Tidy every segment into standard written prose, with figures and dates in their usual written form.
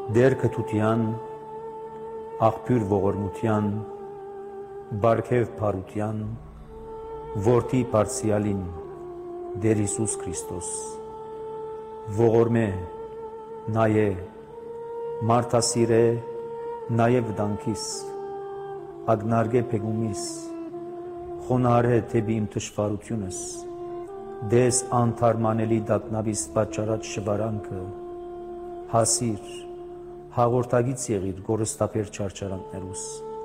Դեր քթության, աղբյուր ողորմության, բարգև փարության, որդի Պարսիալին, Դեր Հիսուս Քրիստոս, ողորմե, նայե, մարդասիրե, նայե վտանգիս, ագնարգե փեգումիս, խոնարհե թեպի իմ թշվառությունս, դես անթարմանելի դակնավիս պատճառած շվարանքը, հասիր, հաղորդագից եղիր գորստապեր չարչարանքներուս,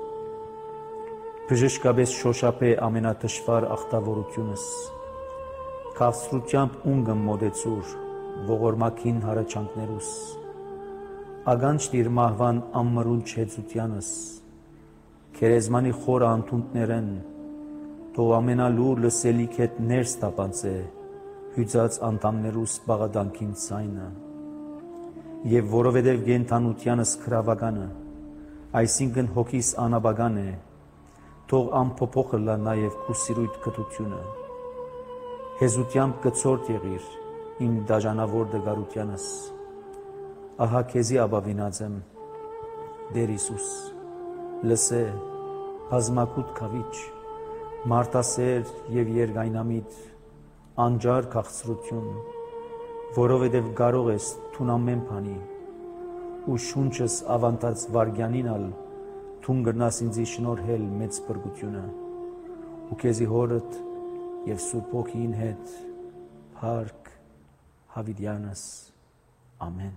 բժշկաբես շոշափե ամենաթշվար ախտավորությունս, քաղցրությամբ ունգը մոդեցուր, ողորմակին հարաճանքներուս, ագանչ դիր մահվան ամմրուն չեցությանս, քերեզմանի խորը անթունտներեն, թող ամենալուր լսելիք հետ ներս տապանցե, հյուծած անդամներուս բաղադանքին ցայնը, եւ որովհետեւ գենթանությանս քրավականը, այսինքն հոգիս անաբական է, թող ամփոփոխը լա նաեւ քուսիրույթ կտությունը, հեզությամբ կցորդ եղիր իմ դաժանավոր դգարությանս, ահա քեզի ապավինած եմ, Դեր Հիսուս, լսե, հազմակուտ քավիչ, մարդասեր եւ երգայնամիտ, անջար քաղցրություն, որովհետև կարող ես թուն ամեն բանի, ու շունչս ավանդած վարգյանին ալ թուն գրնաս ինձի շնորհել մեծ բրգությունը, ու քեզի հորդ եւ Սուրբ Հոգին հետ, փառք հավիտյանս, ամեն։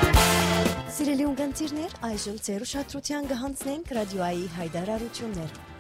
Սիրելի ունգընտիրներ, այժմ ձեր ուշադրության կհանձնենք ռադիոյի հայտարարություններ։